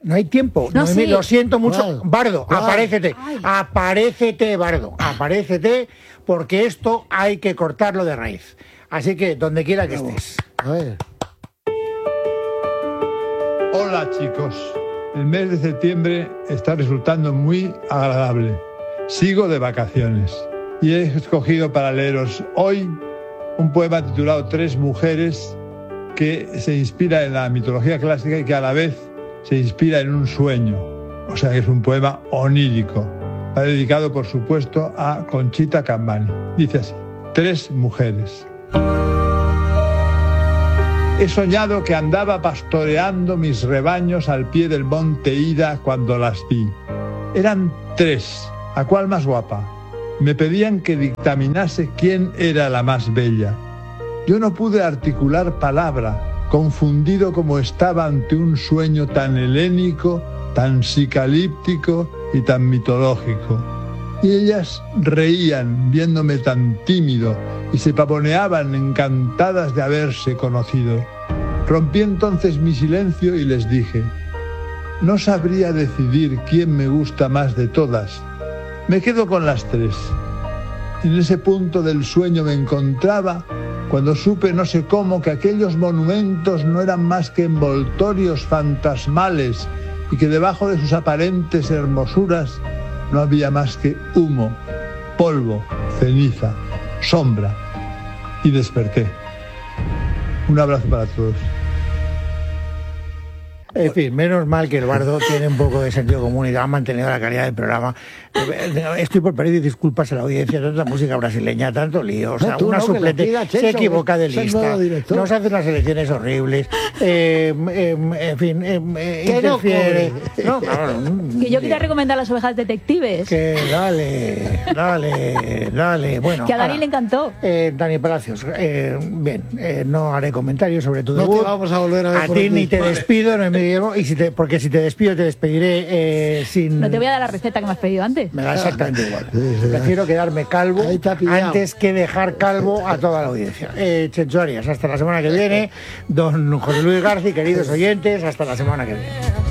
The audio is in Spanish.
No hay tiempo. No, Noemí, sí. lo siento mucho. Claro. Bardo, Claro. aparécete. Ay. Aparécete, Bardo. Aparécete, porque esto hay que cortarlo de raíz. Así que, donde quiera que estés. A ver. Hola chicos, el mes de septiembre está resultando muy agradable. Sigo de vacaciones y he escogido para leeros hoy un poema titulado Tres mujeres que se inspira en la mitología clásica y que a la vez se inspira en un sueño. O sea que es un poema onírico. Está dedicado, por supuesto, a Conchita Cambani. Dice así: Tres mujeres. He soñado que andaba pastoreando mis rebaños al pie del monte Ida cuando las vi. Eran tres, ¿a cuál más guapa? Me pedían que dictaminase quién era la más bella. Yo no pude articular palabra, confundido como estaba ante un sueño tan helénico, tan psicalíptico y tan mitológico. Y ellas reían viéndome tan tímido y se pavoneaban encantadas de haberse conocido. Rompí entonces mi silencio y les dije: no sabría decidir quién me gusta más de todas. Me quedo con las tres. En ese punto del sueño me encontraba cuando supe, no sé cómo, que aquellos monumentos no eran más que envoltorios fantasmales y que debajo de sus aparentes hermosuras no había más que humo, polvo, ceniza, sombra. Y desperté. Un abrazo para todos. En fin, menos mal que el Bardo tiene un poco de sentido común y ha mantenido la calidad del programa. Estoy por pedir disculpas a la audiencia, tanta música brasileña, tanto lío. O sea, No, tú una no, que suplente le pida, se Checho, equivoca de que es el lista, nuevo director. nos hace unas elecciones horribles, en fin, Que no interfiere. cobre. No, claro, Que yo quería recomendar Las ovejas detectives. que dale. Bueno, Que a Dani ahora, le encantó. Dani Palacios, bien, no haré comentarios sobre tu No debut. te vamos a volver a ver por ti aquí. ni te Vale. despido, no me digo, porque si te despido te despediré sin... No te voy a dar la receta que me has pedido antes. Me da exactamente igual. Sí, sí. Prefiero quedarme calvo Ahí te ha pillado. antes que dejar calvo a toda la audiencia. Chencho Arias, hasta la semana que viene. Don José Luis García, queridos oyentes, hasta la semana que viene.